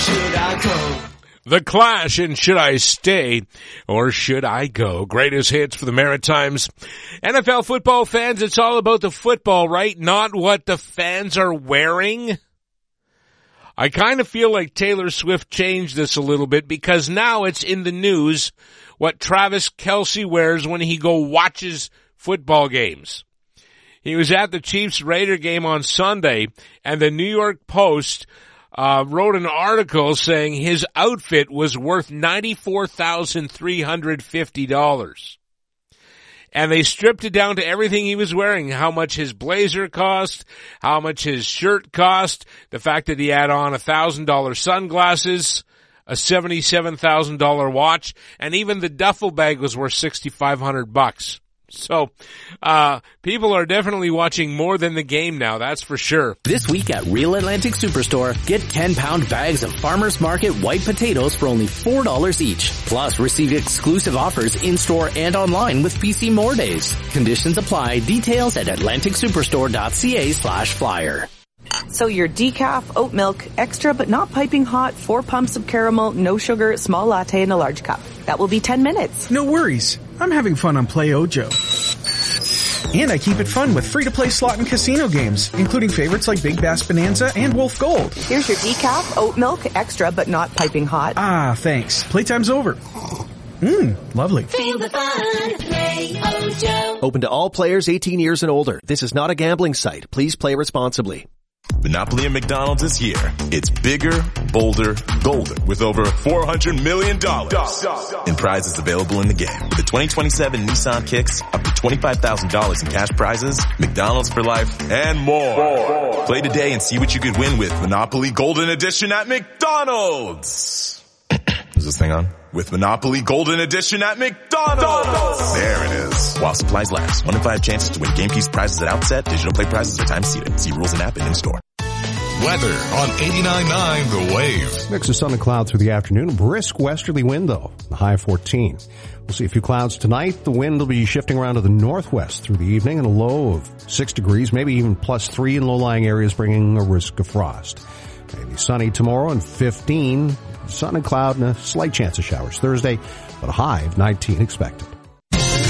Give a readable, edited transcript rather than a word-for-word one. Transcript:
should I go? The Clash and Should I Stay or Should I Go? Greatest hits for the Maritimes. NFL football fans, it's all about the football, right? Not what the fans are wearing. I kind of feel like Taylor Swift changed this a little bit because now it's in the news what Travis Kelce wears when he watches football games. He was at the Chiefs-Raider game on Sunday, and the New York Post wrote an article saying his outfit was worth $94,350. And they stripped it down to everything he was wearing, how much his blazer cost, how much his shirt cost, the fact that he had on $1,000 sunglasses, a $77,000 watch, and even the duffel bag was worth $6,500. So, people are definitely watching more than the game now, that's for sure. This week at Real Atlantic Superstore, get 10-pound bags of Farmers Market white potatoes for only $4 each. Plus, receive exclusive offers in-store and online with PC More Days. Conditions apply. Details at atlanticsuperstore.ca/flyer. So your decaf, oat milk, extra but not piping hot, 4 pumps of caramel, no sugar, small latte in a large cup. That will be 10 minutes. No worries. I'm having fun on Play Ojo. And I keep it fun with free-to-play slot and casino games, including favorites like Big Bass Bonanza and Wolf Gold. Here's your decaf, oat milk, extra but not piping hot. Ah, thanks. Playtime's over. Lovely. Feel the fun. Play Ojo. Open to all players 18 years and older. This is not a gambling site. Please play responsibly. Monopoly at McDonald's is here. It's bigger, bolder, golder with over $400 million in prizes available in the game. With the 2027 Nissan Kicks, up to $25,000 in cash prizes, McDonald's for life, and more. Play today and see what you could win with Monopoly Golden Edition at McDonald's. Is this thing on? With Monopoly Golden Edition at McDonald's. There it is. While supplies last. 1 in 5 chances to win game piece prizes at outset. Digital play prizes are time seated. See rules and app and in-store. Weather on 89.9 The Wave. Mix of sun and cloud through the afternoon. A brisk westerly wind, though. The high of 14. We'll see a few clouds tonight. The wind will be shifting around to the northwest through the evening and a low of 6 degrees, maybe even +3 in low-lying areas, bringing a risk of frost. Maybe sunny tomorrow and 15. Sun and cloud and a slight chance of showers Thursday, but a high of 19 expected.